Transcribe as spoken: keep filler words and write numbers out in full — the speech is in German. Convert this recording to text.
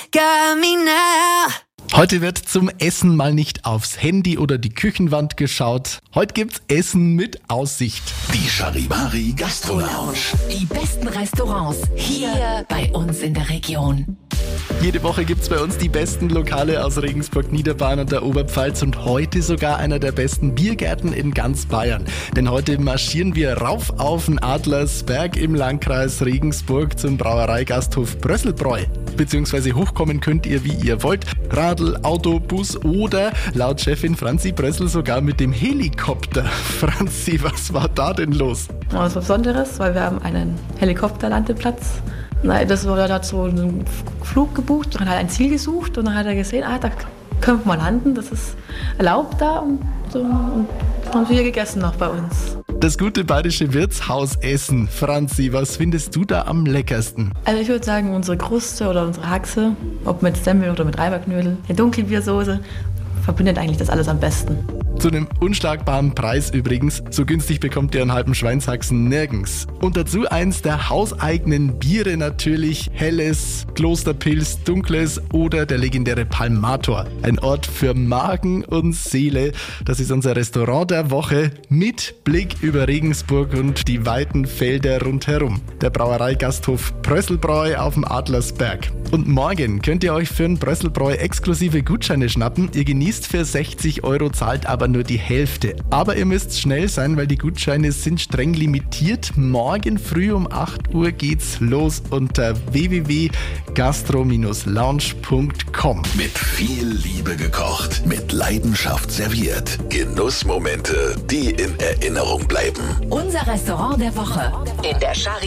got me now. Heute wird zum Essen mal nicht aufs Handy oder die Küchenwand geschaut. Heute gibt's Essen mit Aussicht. Die Charivari Gastro Lounge. Die besten Restaurants hier bei uns in der Region. Jede Woche gibt's bei uns die besten Lokale aus Regensburg, Niederbayern und der Oberpfalz und heute sogar einer der besten Biergärten in ganz Bayern. Denn heute marschieren wir rauf auf den Adlersberg im Landkreis Regensburg zum Brauereigasthof Brösselbräu. Beziehungsweise hochkommen könnt ihr, wie ihr wollt. Radl, Auto, Bus oder laut Chefin Franzi Brössel sogar mit dem Helikopter. Franzi, was war da denn los? Was Besonderes, weil wir haben einen Helikopterlandeplatz. Nein, das war, er hat so einen Flug gebucht und hat ein Ziel gesucht und dann hat er gesehen, ah, da können wir mal landen, das ist erlaubt da und, so, und haben wir gegessen noch bei uns. Das gute bayerische Wirtshausessen. Franzi, was findest du da am leckersten? Also ich würde sagen, unsere Kruste oder unsere Haxe, ob mit Semmel oder mit Reiberknödel, eine Dunkelbiersoße, verbindet eigentlich das alles am besten. Zu einem unschlagbaren Preis übrigens. So günstig bekommt ihr einen halben Schweinshaxen nirgends. Und dazu eins der hauseigenen Biere natürlich. Helles, Klosterpilz, Dunkles oder der legendäre Palmator. Ein Ort für Magen und Seele. Das ist unser Restaurant der Woche mit Blick über Regensburg und die weiten Felder rundherum. Der Brauereigasthof Brösselbräu auf dem Adlersberg. Und morgen könnt ihr euch für ein Brösselbräu exklusive Gutscheine schnappen. Ihr genießt für sechzig Euro, zahlt aber nur die Hälfte. Aber ihr müsst schnell sein, weil die Gutscheine sind streng limitiert. Morgen früh um acht Uhr geht's los unter w w w punkt gastro lounge punkt com. Mit viel Liebe gekocht, mit Leidenschaft serviert. Genussmomente, die in Erinnerung bleiben. Unser Restaurant der Woche in der Charivari.